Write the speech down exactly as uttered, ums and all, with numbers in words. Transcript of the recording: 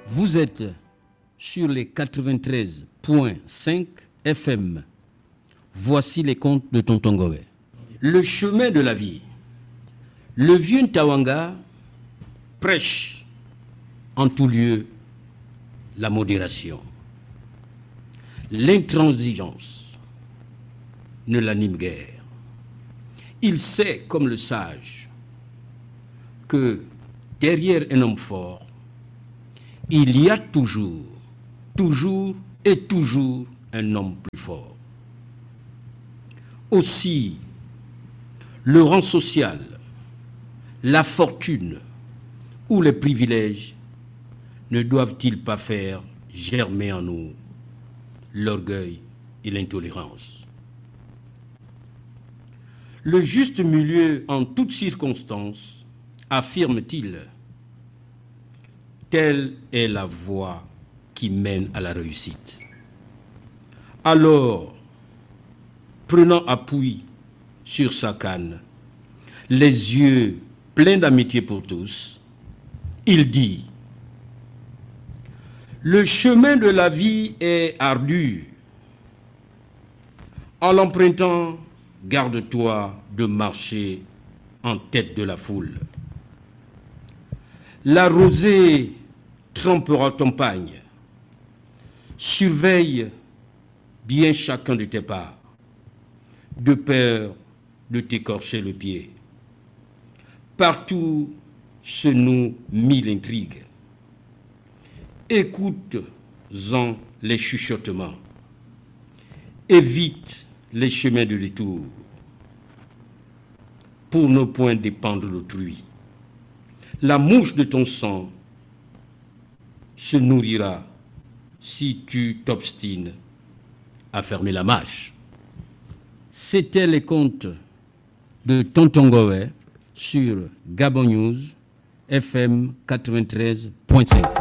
Vous êtes sur les quatre-vingt-treize virgule cinq F M. Voici les contes de Tonton Gowé. Le chemin de la vie. Le vieux Ntawanga prêche en tout lieu la modération. L'intransigeance ne l'anime guère. Il sait, comme le sage, que derrière un homme fort, il y a toujours, toujours et toujours un homme plus fort. Aussi, le rang social, la fortune ou les privilèges ne doivent-ils pas faire germer en nous l'orgueil et l'intolérance? Le juste milieu en toutes circonstances, affirme-t-il, telle est la voie qui mène à la réussite. Alors, prenant appui sur sa canne, les yeux pleins d'amitié pour tous, il dit: le chemin de la vie est ardu. En l'empruntant, garde-toi de marcher en tête de la foule. La rosée trompera ton pagne. Surveille bien chacun de tes pas, de peur de t'écorcher le pied. Partout se nouent mille intrigues. Écoute-en les chuchotements. Évite les chemins de détour pour ne point dépendre d'autrui. La mouche de ton sang se nourrira si tu t'obstines à fermer la marche. C'était les contes de Tonton Gowé sur Gabon News F M quatre-vingt-treize virgule cinq.